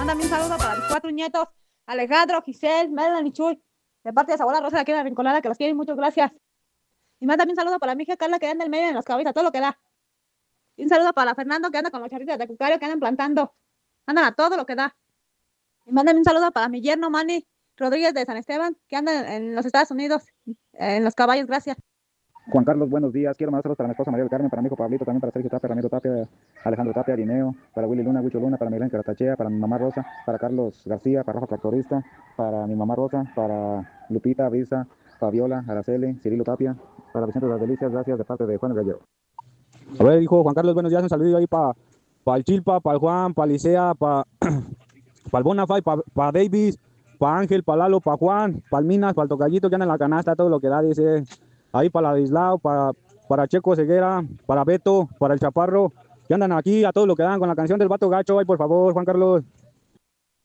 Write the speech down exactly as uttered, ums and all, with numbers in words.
mándame un saludo para mis cuatro nietos, Alejandro, Giselle, Melanie y Chuy, de parte de su abuela Rosa de aquí de la Rinconada, que los quieren mucho, gracias. Y mándame un saludo para mi hija Carla, que anda en el medio en las cabezas, todo lo que da. Y un saludo para Fernando, que anda con los charritos de cucario, que andan plantando. Andan a todo lo que da. Y mándame un saludo para mi yerno Manny Rodríguez de San Esteban, que anda en los Estados Unidos, en los caballos, gracias. Juan Carlos, buenos días. Quiero mandar saludos para mi esposa María del Carmen, para mi hijo Pablito, también para Sergio Tapia, Ramiro Tapia, Alejandro Tapia, Lineo, para Willy Luna, Huicho Luna, para Miguel Caratachea, para mi mamá Rosa, para Carlos García, para Rafa Tractorista, para mi mamá Rosa, para Lupita, Brisa, Fabiola, Araceli, Cirilo Tapia, para Vicente de las Delicias, gracias de parte de Juan el Gallego. A ver, hijo Juan Carlos, buenos días. Un saludo ahí para pa el Chilpa, para el Juan, para Licea, para pa el Bonafay, para pa Davis, para Ángel, para Lalo, para Juan, para el Minas, para el Tocallito que anda en la canasta, todo lo que da, dice. Ahí para Ladislao, para, para Checo Ceguera, para Beto, para el Chaparro, que andan aquí a todo lo que dan con la canción del Vato Gacho. Ay, por favor, Juan Carlos.